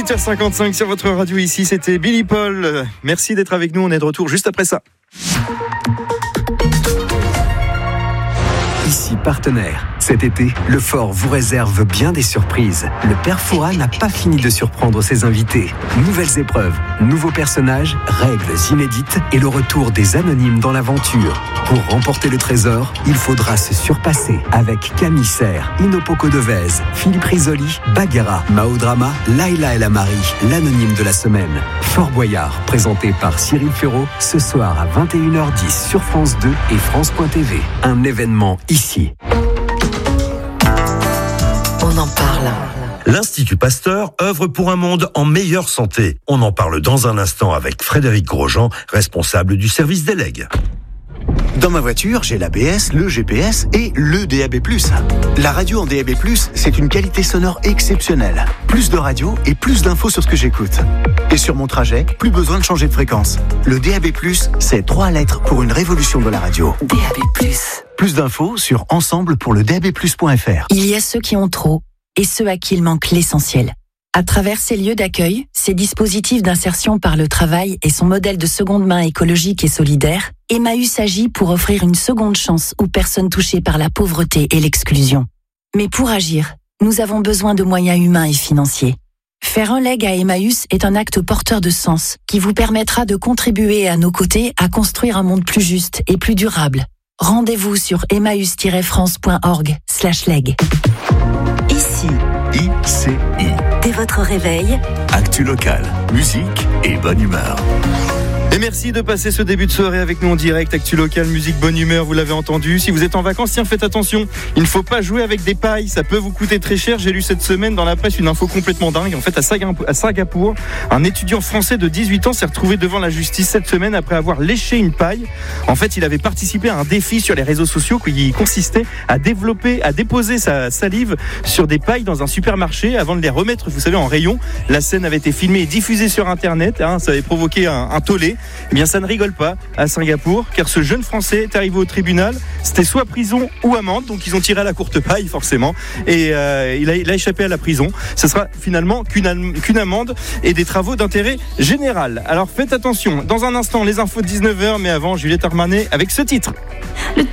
8h55 sur votre radio ici, c'était Billy Paul. Merci d'être avec nous, on est de retour juste après ça. Ici partenaire. Cet été, le Fort vous réserve bien des surprises. Le Père Fouras n'a pas fini de surprendre ses invités. Nouvelles épreuves, nouveaux personnages, règles inédites et le retour des anonymes dans l'aventure. Pour remporter le trésor, il faudra se surpasser avec Camille Serre, Inopoko Devez, Philippe Risoli, Bagheera, Mao Drama, Laila El Amari, l'anonyme de la semaine. Fort Boyard, présenté par Cyril Ferraud, ce soir à 21h10 sur France 2 et France.tv. Un événement ici. On en parle. L'Institut Pasteur œuvre pour un monde en meilleure santé. On en parle dans un instant avec Frédéric Grosjean, responsable du service des legs. Dans ma voiture, j'ai l'ABS, le GPS et le DAB+. La radio en DAB+, c'est une qualité sonore exceptionnelle. Plus de radio et plus d'infos sur ce que j'écoute. Et sur mon trajet, plus besoin de changer de fréquence. Le DAB+, c'est 3 lettres pour une révolution de la radio. DAB+. Plus d'infos sur ensemblepourledabplus.fr. Il y a ceux qui ont trop et ceux à qui il manque l'essentiel. À travers ces lieux d'accueil, ces dispositifs d'insertion par le travail et son modèle de seconde main écologique et solidaire, Emmaüs agit pour offrir une seconde chance aux personnes touchées par la pauvreté et l'exclusion. Mais pour agir, nous avons besoin de moyens humains et financiers. Faire un leg à Emmaüs est un acte porteur de sens qui vous permettra de contribuer à nos côtés à construire un monde plus juste et plus durable. Rendez-vous sur emmaüs-france.org/leg. Ici, ICI. dès votre réveil, Actu local, musique et bonne humeur. Et merci de passer ce début de soirée avec nous en direct. Actu local, musique, bonne humeur, vous l'avez entendu. Si vous êtes en vacances, tiens, faites attention. Il ne faut pas jouer avec des pailles, ça peut vous coûter très cher. J'ai lu cette semaine dans la presse une info complètement dingue. En fait, à Singapour, un étudiant français de 18 ans s'est retrouvé devant la justice cette semaine après avoir léché une paille. En fait, il avait participé à un défi sur les réseaux sociaux qui consistait à déposer sa salive sur des pailles dans un supermarché avant de les remettre, vous savez, en rayon. La scène avait été filmée et diffusée sur Internet. Ça avait provoqué un tollé. Eh bien, ça ne rigole pas à Singapour, car ce jeune Français est arrivé au tribunal. C'était soit prison ou amende, donc ils ont tiré à la courte paille, forcément. Et il a échappé à la prison. Ce sera finalement qu'une amende et des travaux d'intérêt général. Alors faites attention. Dans un instant, les infos de 19h, mais avant, Juliette Armanet avec ce titre. Le